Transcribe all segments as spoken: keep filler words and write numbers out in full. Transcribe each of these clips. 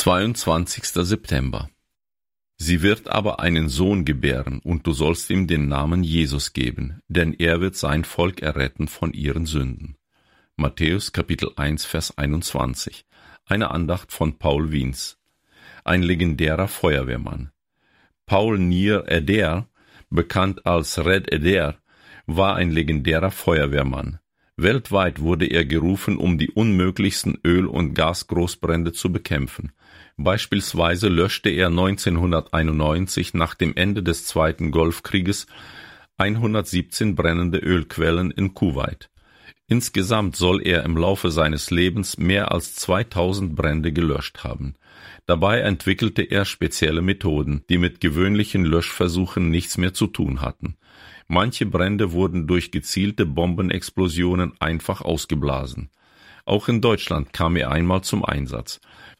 zweiundzwanzigster September. Sie wird aber einen Sohn gebären, und du sollst ihm den Namen Jesus geben, denn er wird sein Volk erretten von ihren Sünden. Matthäus Kapitel eins, Vers einundzwanzig. Eine Andacht von Paul Wiens. Ein legendärer Feuerwehrmann. Paul Nir Eder, bekannt als Red Eder, war ein legendärer Feuerwehrmann. Weltweit wurde er gerufen, um die unmöglichsten Öl- und Gasgroßbrände zu bekämpfen. Beispielsweise löschte er neunzehnhunderteinundneunzig nach dem Ende des Zweiten Golfkrieges hundertsiebzehn brennende Ölquellen in Kuwait. Insgesamt soll er im Laufe seines Lebens mehr als zweitausend Brände gelöscht haben. Dabei entwickelte er spezielle Methoden, die mit gewöhnlichen Löschversuchen nichts mehr zu tun hatten. Manche Brände wurden durch gezielte Bombenexplosionen einfach ausgeblasen. Auch in Deutschland kam er einmal zum Einsatz.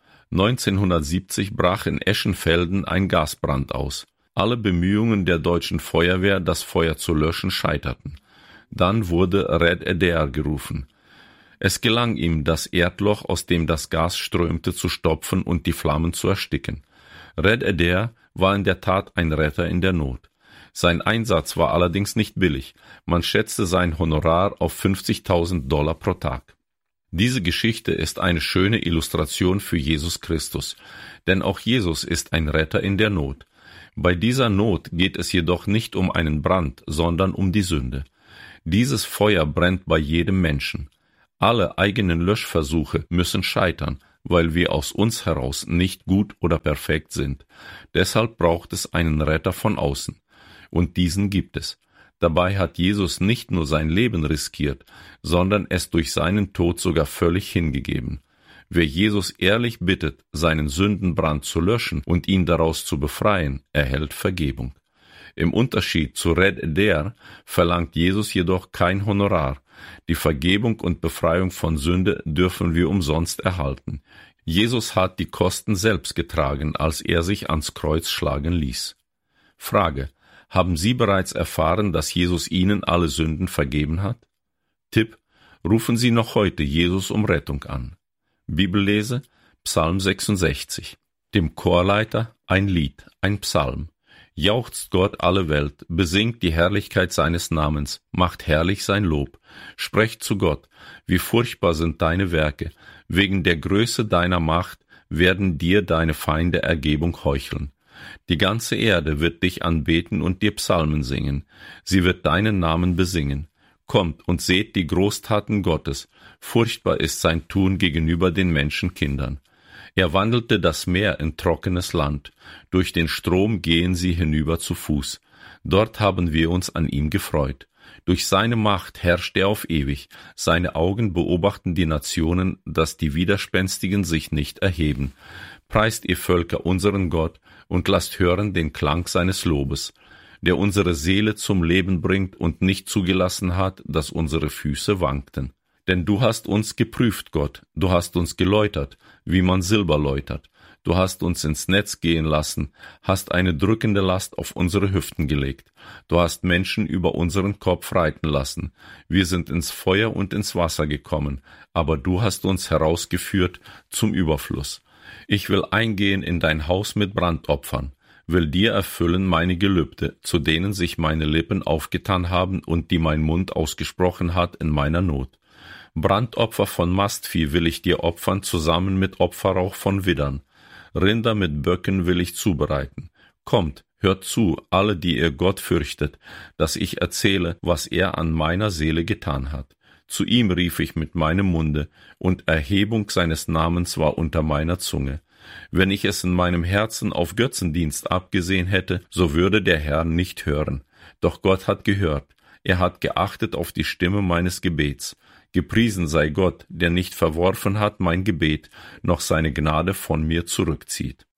neunzehnhundertsiebzig brach in Eschenfelden ein Gasbrand aus. Alle Bemühungen der deutschen Feuerwehr, das Feuer zu löschen, scheiterten. Dann wurde Red Eder gerufen. Es gelang ihm, das Erdloch, aus dem das Gas strömte, zu stopfen und die Flammen zu ersticken. Red Eder war in der Tat ein Retter in der Not. Sein Einsatz war allerdings nicht billig. Man schätzte sein Honorar auf fünfzigtausend Dollar pro Tag. Diese Geschichte ist eine schöne Illustration für Jesus Christus, denn auch Jesus ist ein Retter in der Not. Bei dieser Not geht es jedoch nicht um einen Brand, sondern um die Sünde. Dieses Feuer brennt bei jedem Menschen. Alle eigenen Löschversuche müssen scheitern, weil wir aus uns heraus nicht gut oder perfekt sind. Deshalb braucht es einen Retter von außen. Und diesen gibt es. Dabei hat Jesus nicht nur sein Leben riskiert, sondern es durch seinen Tod sogar völlig hingegeben. Wer Jesus ehrlich bittet, seinen Sündenbrand zu löschen und ihn daraus zu befreien, erhält Vergebung. Im Unterschied zu Red Eder verlangt Jesus jedoch kein Honorar. Die Vergebung und Befreiung von Sünde dürfen wir umsonst erhalten. Jesus hat die Kosten selbst getragen, als er sich ans Kreuz schlagen ließ. Frage: Haben Sie bereits erfahren, dass Jesus Ihnen alle Sünden vergeben hat? Tipp: Rufen Sie noch heute Jesus um Rettung an. Bibellese: Psalm sechsundsechzig. Dem Chorleiter ein Lied, ein Psalm. Jauchzt Gott alle Welt, besingt die Herrlichkeit seines Namens, macht herrlich sein Lob. Sprecht zu Gott: Wie furchtbar sind deine Werke, wegen der Größe deiner Macht werden dir deine Feinde Ergebung heucheln. Die ganze Erde wird dich anbeten und dir Psalmen singen. Sie wird deinen Namen besingen. Kommt und seht die Großtaten Gottes. Furchtbar ist sein Tun gegenüber den Menschenkindern. Er wandelte das Meer in trockenes Land. Durch den Strom gehen sie hinüber zu Fuß. Dort haben wir uns an ihm gefreut. Durch seine Macht herrscht er auf ewig. Seine Augen beobachten die Nationen, dass die Widerspenstigen sich nicht erheben. Preist ihr Völker unseren Gott und lasst hören den Klang seines Lobes, der unsere Seele zum Leben bringt und nicht zugelassen hat, dass unsere Füße wankten. Denn du hast uns geprüft, Gott, du hast uns geläutert, wie man Silber läutert. Du hast uns ins Netz gehen lassen, hast eine drückende Last auf unsere Hüften gelegt. Du hast Menschen über unseren Kopf reiten lassen. Wir sind ins Feuer und ins Wasser gekommen, aber du hast uns herausgeführt zum Überfluss. Ich will eingehen in dein Haus mit Brandopfern, will dir erfüllen meine Gelübde, zu denen sich meine Lippen aufgetan haben und die mein Mund ausgesprochen hat in meiner Not. Brandopfer von Mastvieh will ich dir opfern, zusammen mit Opferrauch von Widdern. Rinder mit Böcken will ich zubereiten. Kommt, hört zu, alle, die ihr Gott fürchtet, dass ich erzähle, was er an meiner Seele getan hat. Zu ihm rief ich mit meinem Munde, und Erhebung seines Namens war unter meiner Zunge. Wenn ich es in meinem Herzen auf Götzendienst abgesehen hätte, so würde der Herr nicht hören. Doch Gott hat gehört, er hat geachtet auf die Stimme meines Gebets. Gepriesen sei Gott, der nicht verworfen hat mein Gebet, noch seine Gnade von mir zurückzieht.